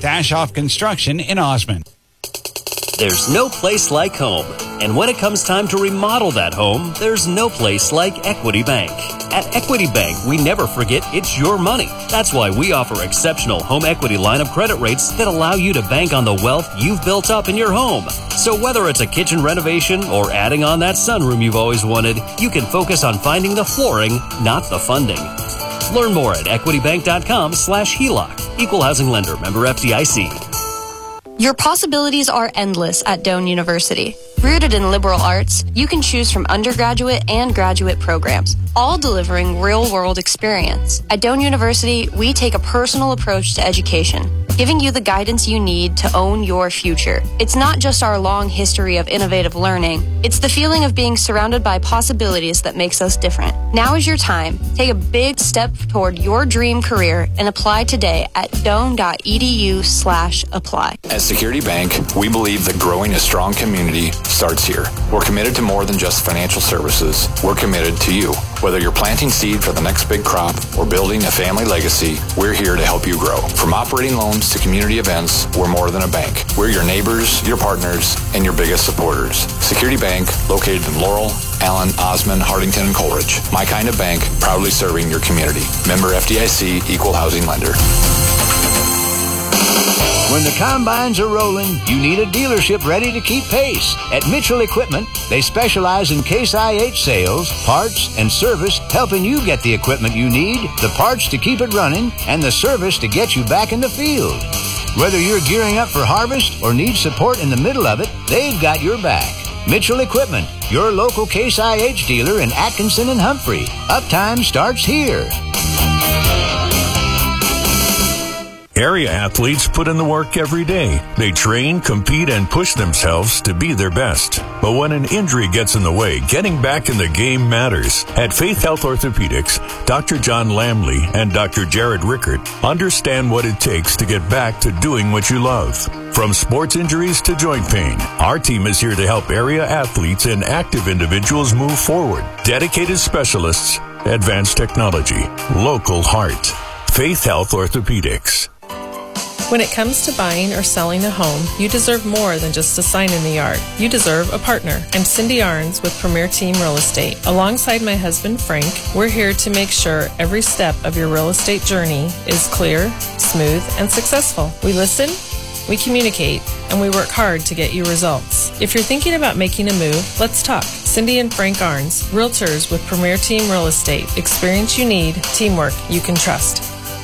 Ashoff Construction in Osmond. There's no place like home. And when it comes time to remodel that home, there's no place like Equity Bank. At Equity Bank, we never forget it's your money. That's why we offer exceptional home equity line of credit rates that allow you to bank on the wealth you've built up in your home. So whether it's a kitchen renovation or adding on that sunroom you've always wanted, you can focus on finding the flooring, not the funding. Learn more at equitybank.com/HELOC. Equal housing lender. Member FDIC. Your possibilities are endless at Doane University. Rooted in liberal arts, you can choose from undergraduate and graduate programs, all delivering real-world experience. At Doane University, we take a personal approach to education, giving you the guidance you need to own your future. It's not just our long history of innovative learning, it's the feeling of being surrounded by possibilities that makes us different. Now is your time. Take a big step toward your dream career and apply today at doane.edu/apply. At Security Bank, we believe that growing a strong community starts here. We're committed to more than just financial services. We're committed to you. Whether you're planting seed for the next big crop or building a family legacy, we're here to help you grow. From operating loans to community events, we're more than a bank. We're your neighbors, your partners, and your biggest supporters. Security Bank, located in Laurel, Allen, Osmond, Hardington, and Coleridge. My kind of bank, proudly serving your community. Member FDIC, Equal Housing Lender. When the combines are rolling, you need a dealership ready to keep pace. At Mitchell Equipment, they specialize in Case IH sales, parts, and service, helping you get the equipment you need, the parts to keep it running, and the service to get you back in the field. Whether you're gearing up for harvest or need support in the middle of it, they've got your back. Mitchell Equipment, your local Case IH dealer in Atkinson and Humphrey. Uptime starts here. Area athletes put in the work every day. They train, compete, and push themselves to be their best. But when an injury gets in the way, getting back in the game matters. At Faith Health Orthopedics, Dr. John Lamley and Dr. Jared Rickert understand what it takes to get back to doing what you love. From sports injuries to joint pain, our team is here to help area athletes and active individuals move forward. Dedicated specialists, advanced technology, local heart. Faith Health Orthopedics. When it comes to buying or selling a home, you deserve more than just a sign in the yard. You deserve a partner. I'm Cindy Arns with Premier Team Real Estate. Alongside my husband, Frank, we're here to make sure every step of your real estate journey is clear, smooth, and successful. We listen, we communicate, and we work hard to get you results. If you're thinking about making a move, let's talk. Cindy and Frank Arns, Realtors with Premier Team Real Estate. Experience you need, teamwork you can trust.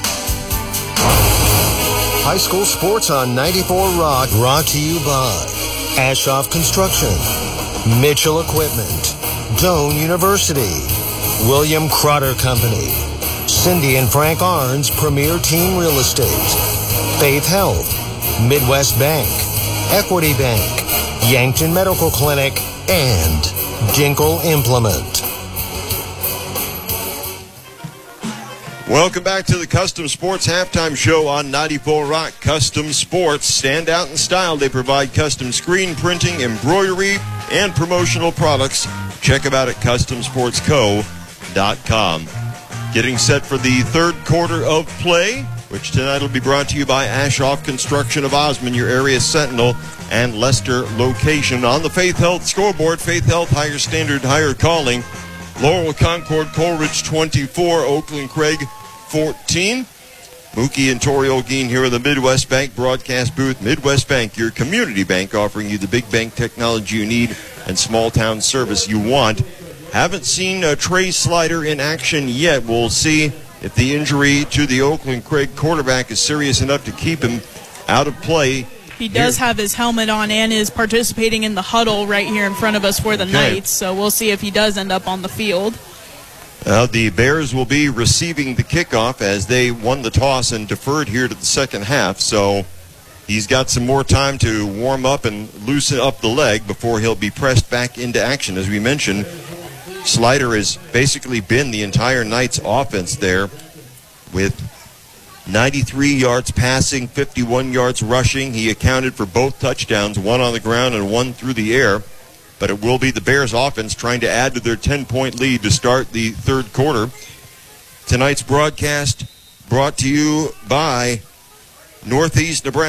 High school sports on 94 Rock, brought to you by Ashoff Construction, Mitchell Equipment, Doane University, William Crotter Company, Cindy and Frank Arns, Premier Team Real Estate, Faith Health, Midwest Bank, Equity Bank, Yankton Medical Clinic, and Dinkle Implement. Welcome back to the Custom Sports Halftime Show on 94 Rock. Custom Sports, stand out in style. They provide custom screen printing, embroidery, and promotional products. Check them out at CustomSportsCo.com. Getting set for the third quarter of play, which tonight will be brought to you by Ashoff Construction of Osmond, your area sentinel, and Leicester location. On the Faith Health scoreboard, Faith Health, higher standard, higher calling. Laurel, Concord, Coleridge 24, Oakland, Craig 14. Mookie and Tori Olguin here in the Midwest Bank broadcast booth. Midwest Bank, your community bank, offering you the big bank technology you need and small town service you want. Haven't seen Trey Slider in action yet. We'll see if the injury to the Oakland Craig quarterback is serious enough to keep him out of play. He does have his helmet on and is participating in the huddle right here in front of us for the Knights, so we'll see if he does end up on the field. The Bears will be receiving the kickoff as they won the toss and deferred here to the second half, so he's got some more time to warm up and loosen up the leg before he'll be pressed back into action. As we mentioned, Slider has basically been the entire Knights offense there with 93 yards passing, 51 yards rushing. He accounted for both touchdowns, one on the ground and one through the air. But it will be the Bears offense trying to add to their 10-point lead to start the third quarter. Tonight's broadcast brought to you by Northeast Nebraska.